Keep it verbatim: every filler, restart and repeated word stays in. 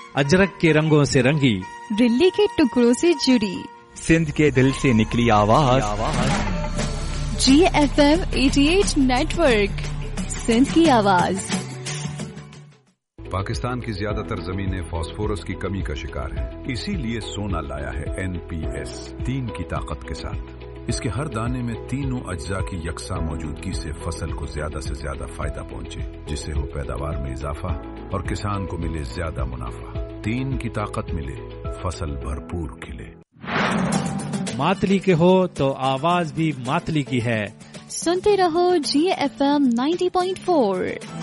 अजरक के रंगों से रंगी, दिल्ली के टुकड़ों से जुड़ी, सिंध के दिल से निकली आवाज, जी एफ एम अठासी नेटवर्क, सिंध की आवाज। पाकिस्तान की ज्यादातर जमीनें फास्फोरस की कमी का शिकार हैं, इसीलिए सोना लाया है एन पी एस तीन की ताकत के साथ। इसके हर दाने में तीनों अज्जा की यकसा मौजूदगी से फसल को ज्यादा से ज्यादा फायदा पहुंचे, जिससे हो पैदावार में इजाफा और किसान को मिले ज्यादा मुनाफा। तीन की ताकत मिले, फसल भरपूर खिले। मातली के हो तो आवाज भी मातली की है। सुनते रहो जी F M ninety point four.